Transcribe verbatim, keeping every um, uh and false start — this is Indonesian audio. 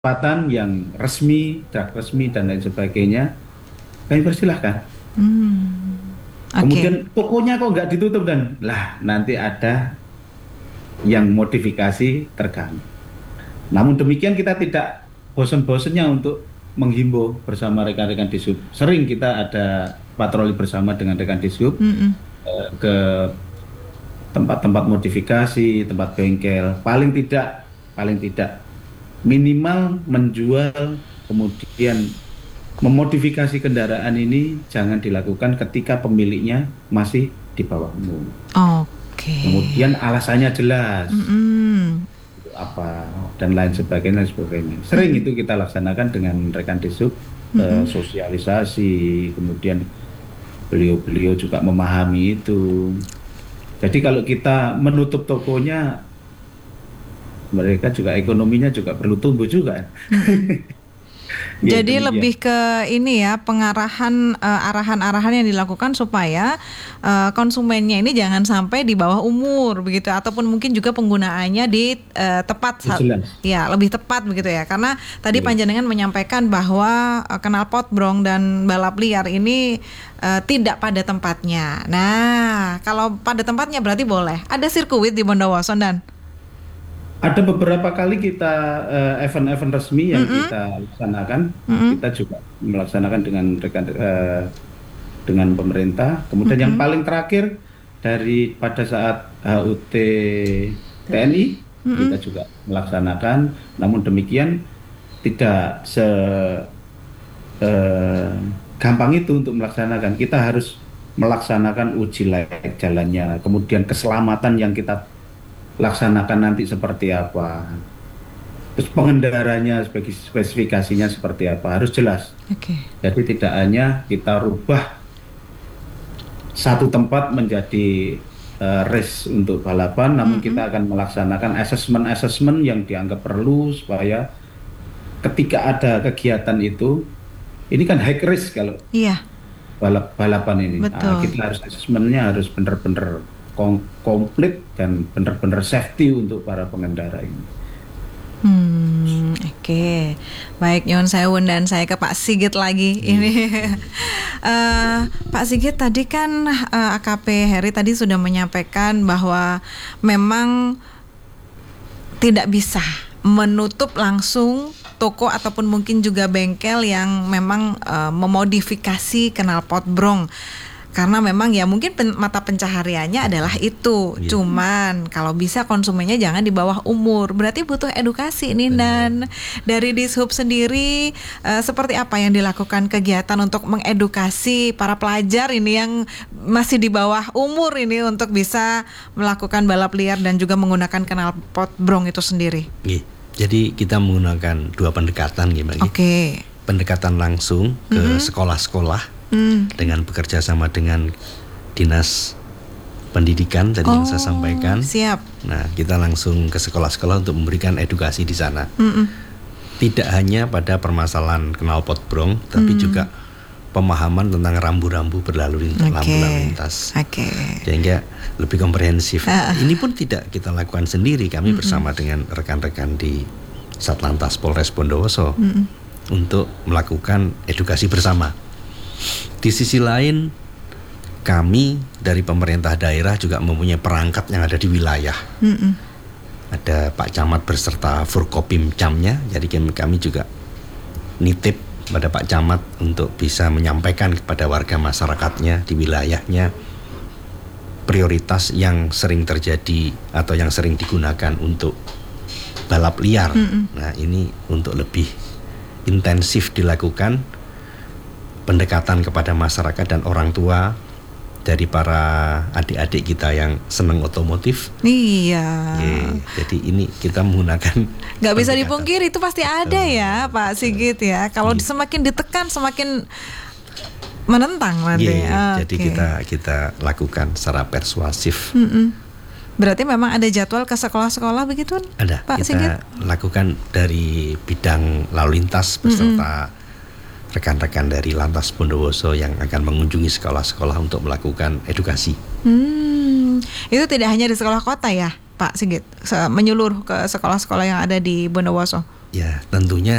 kesempatan yang resmi, draft resmi dan lain sebagainya, kami persilahkan. Hmm. Oke. Kemudian tokonya kok nggak ditutup dan lah nanti ada yang modifikasi terganggu. Namun demikian kita tidak bosan-bosannya untuk menghimbau bersama rekan-rekan Dishub. Sering kita ada patroli bersama dengan rekan Dishub Mm-mm. eh, ke tempat-tempat modifikasi, tempat bengkel. Paling tidak, paling tidak minimal menjual kemudian memodifikasi kendaraan ini jangan dilakukan ketika pemiliknya masih di bawah umur. Oke. Kemudian alasannya jelas Mm-mm. apa dan lain sebagainya, sebagainya. Sering itu kita laksanakan dengan rekan Disub, eh, Mm-mm. sosialisasi, kemudian beliau-beliau juga memahami itu. Jadi kalau kita menutup tokonya, mereka juga ekonominya juga perlu tumbuh juga. Mm-mm. Ya Jadi demikian. lebih ke ini ya, pengarahan eh, arahan-arahan yang dilakukan supaya eh, konsumennya ini jangan sampai di bawah umur begitu, ataupun mungkin juga penggunaannya di eh, tepat Ya, sa- jelas. ya lebih tepat begitu ya. Karena tadi Ya. Panjenengan menyampaikan bahwa eh, knalpot brong dan balap liar ini eh, tidak pada tempatnya. Nah, kalau pada tempatnya berarti boleh. Ada sirkuit di Bondowoso dan Ada beberapa kali kita eh, event-event resmi yang Mm-mm. kita laksanakan, Mm-mm. kita juga melaksanakan dengan rekan eh, dengan pemerintah. Kemudian yang Mm-mm. paling terakhir dari pada saat H U T T N I kita Mm-mm. juga melaksanakan. Namun demikian tidak se eh, gampang itu untuk melaksanakan. Kita harus melaksanakan uji layak jalannya, kemudian keselamatan yang kita laksanakan nanti seperti apa. Terus pengendaranya, spek- spesifikasinya seperti apa, harus jelas. Oke. Jadi tidak hanya kita rubah satu tempat menjadi eh, race untuk balapan, namun Mm-mm. kita akan melaksanakan asesmen-asesmen yang dianggap perlu supaya ketika ada kegiatan itu, ini kan high risk kalau Iya, balap balapan ini. Nah, betul. kita harus asesmennya harus benar-benar kom- komplit dan benar-benar safety untuk para pengendara ini. Hmm, oke. Baik, Nyon Sewun, dan saya ke Pak Sigit lagi Hmm. ini. Eh, Pak Sigit, tadi kan eh, A K P Heri tadi sudah menyampaikan bahwa memang tidak bisa menutup langsung toko ataupun mungkin juga bengkel yang memang eh, memodifikasi knalpot brong. Karena memang ya mungkin pen- mata pencahariannya adalah itu. Iya. Cuman kalau bisa konsumennya jangan di bawah umur. Berarti butuh edukasi nih. Dan dari Dishub sendiri eh, seperti apa yang dilakukan kegiatan untuk mengedukasi para pelajar ini yang masih di bawah umur ini untuk bisa melakukan balap liar dan juga menggunakan knalpot brong itu sendiri. Nggih. Jadi kita menggunakan dua pendekatan gitu, Mbak, nggih. Oke. Pendekatan langsung ke Mhm. sekolah-sekolah Hmm. dengan bekerja sama dengan dinas pendidikan tadi yang saya Oh, sampaikan. siap. Nah, kita langsung ke sekolah-sekolah untuk memberikan edukasi di sana. Mm-mm. Tidak hanya pada permasalahan knalpot brong, tapi Hmm. juga pemahaman tentang rambu-rambu berlalu lintas, Oke. lampu lalu lintas. Oke. Sehingga lebih komprehensif. Ah. Ini pun tidak kita lakukan sendiri, kami Mm-mm. bersama dengan rekan-rekan di Satlantas Polres Bondowoso Mm-mm. untuk melakukan edukasi bersama. Di sisi lain, kami dari pemerintah daerah juga mempunyai perangkat yang ada di wilayah. Mm-mm. Ada Pak Camat berserta Forkopim Camnya, jadi kami, kami juga nitip pada Pak Camat untuk bisa menyampaikan kepada warga masyarakatnya di wilayahnya prioritas yang sering terjadi atau yang sering digunakan untuk balap liar. Mm-mm. Nah, ini untuk lebih intensif dilakukan pendekatan kepada masyarakat dan orang tua dari para adik-adik kita yang senang otomotif. Iya. Ye, jadi ini kita menggunakan Gak bisa pendekatan. dipungkiri itu pasti ada ya Pak Sigit ya. Kalau Iya. semakin ditekan semakin menentang nanti. Ye, Jadi Oke. kita kita lakukan secara persuasif. Mm-mm. Berarti memang ada jadwal ke sekolah-sekolah begitu Ada Pak kita Sigit? lakukan dari bidang lalu lintas beserta rekan-rekan dari Lantas Bondowoso yang akan mengunjungi sekolah-sekolah untuk melakukan edukasi. Hmm, itu tidak hanya di sekolah kota ya Pak Sigit, Se- menyeluruh ke sekolah-sekolah yang ada di Bondowoso. ya tentunya